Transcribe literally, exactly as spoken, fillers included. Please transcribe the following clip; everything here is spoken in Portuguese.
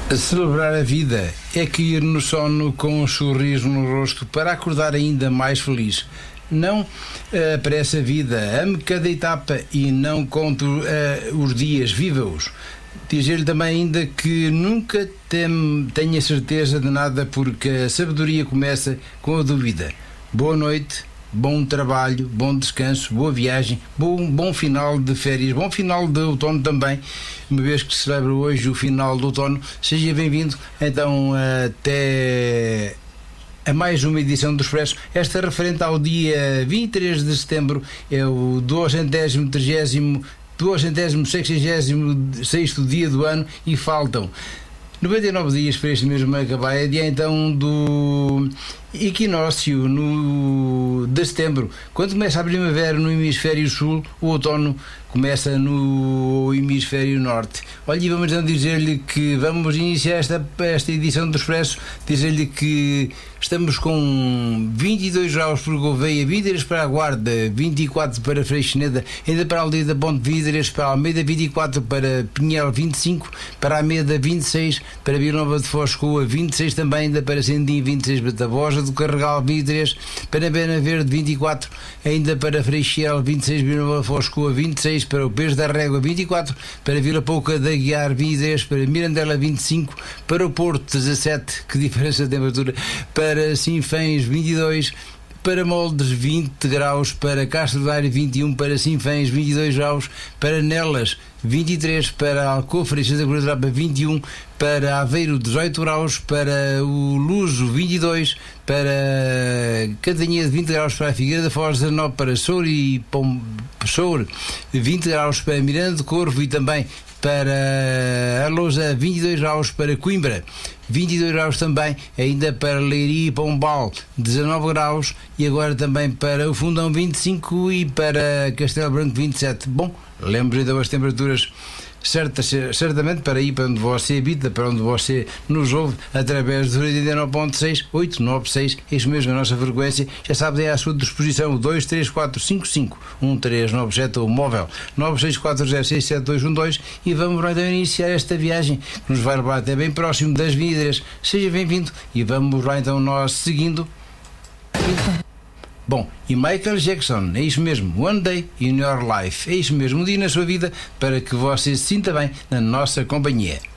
Celebrar a vida é cair no sono com um sorriso no rosto para acordar ainda mais feliz. Não uh, apresse a vida, ame cada etapa e não conte uh, os dias, viva-os. Dizer-lhe também ainda que nunca tem, tenha certeza de nada, porque a sabedoria começa com a dúvida. Boa noite, bom trabalho, bom descanso, boa viagem, bom, bom final de férias, bom final de outono também, uma vez que se celebra hoje o final do outono. Seja bem-vindo então até a mais uma edição do Expresso, esta referente ao dia vinte e três de setembro, é o duocentésimo, trigésimo, duocentésimo, sexagésimo sexto dia do ano e faltam noventa e nove dias para este mesmo acabar. É dia então do equinócio no, de setembro. Quando começa a primavera no hemisfério sul, o outono começa no hemisfério norte. Olha, e vamos então dizer-lhe que vamos iniciar esta, esta edição do Expresso, dizer-lhe que estamos com vinte e dois graus por Gouveia, vinte e três para a Guarda, vinte e quatro para Freixeneda, ainda para a aldeia da Ponte Vidres, para a Almeida vinte e quatro, para Pinhel vinte e cinco, para a Ameda vinte e seis, para Vila Nova de Foz Coa vinte e seis também, ainda para Sendim vinte e seis, para Tabosa do Carregal vinte e três, para Pena Verde vinte e quatro, ainda para Freixel vinte e seis, Vila Nova de Foz Coa vinte e seis, para o Peixe da Régua vinte e quatro, para Vila Pouca da Guiar vinte e três, para Mirandela vinte e cinco, para o Porto dezassete, que diferença de temperatura, para Sinfãs vinte e dois, para Moldes vinte graus, para Castro Daire vinte e um, para Sinfãs vinte e dois graus, para Nelas vinte e três, para Alcofre e Santa Cruz da Rapa vinte e um, para Aveiro dezoito graus, para o Luso vinte e dois, para Cantanhede vinte graus, para a Figueira da Foz dezanove, para Soure e Pom... Soure vinte graus, para Miranda do Corvo e também para a Lousa vinte e dois graus, para Coimbra vinte e dois graus também, ainda para Leiria e Pombal dezanove graus, e agora também para o Fundão vinte e cinco e para Castelo Branco vinte e sete. Bom, lembre então as temperaturas certas, certamente para aí para onde você habita, para onde você nos ouve através do oitenta e nove ponto seis, oito nove seis, isso mesmo, a nossa frequência, já sabe, é à sua disposição, dois três quatro cinco cinco um três nove sete, ou móvel nove seis quatro zero seis sete dois um dois, e vamos então iniciar esta viagem que nos vai levar até bem próximo das Vidres. Seja bem-vindo e vamos lá então nós seguindo. Bom, e Michael Jackson, é isso mesmo, One Day in Your Life, é isso mesmo, um dia na sua vida, para que você se sinta bem na nossa companhia.